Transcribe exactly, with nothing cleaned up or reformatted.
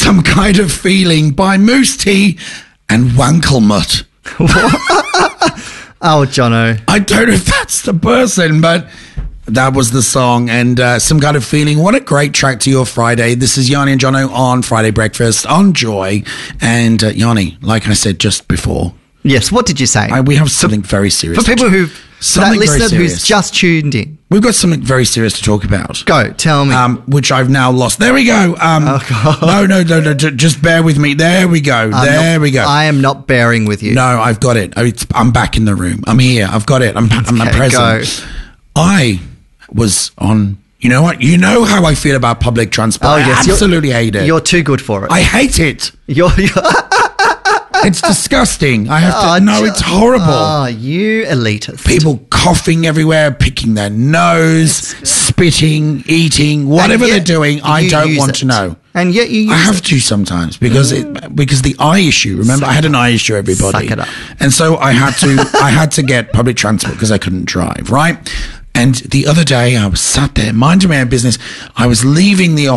Some Kind of Feeling by Moose T and Wankelmutt. Oh, Jono. I don't know if that's the person, but that was the song. And uh, Some Kind of Feeling. What a great track to your Friday. This is Yanni and Jono on Friday Breakfast on Joy. And uh, Yanni, like I said just before. Yes, what did you say? I, we have something very serious. For people who, for that Something very listener who's serious. just tuned in. We've got something very serious to talk about. Go, tell me. Um, which I've now lost. There we go. Um, Oh, God. No, no, no, no. j- Just bear with me. There we go. I'm there not- we go. I am not bearing with you. No, I've got it. Oh, it's, I'm back in the room. I'm here. I've got it. I'm, I'm Okay, present. go. I was on. You know what? You know how I feel about public transport. Oh, I yes. you're- absolutely hate it. You're too good for it. I hate it. You're, you're It's disgusting. I have to. Oh, no, Jo- it's horrible. Oh, you elitist. People coughing everywhere, picking their nose, spitting, eating, whatever And they're yet doing. I you don't use want it. to know. And yet you use I have it. to sometimes because it because the eye issue. Remember, I had an eye issue. Everybody, Suck it up. and so I had to I had to get public transport because I couldn't drive. Right, and the other day I was sat there minding my own business. I was leaving the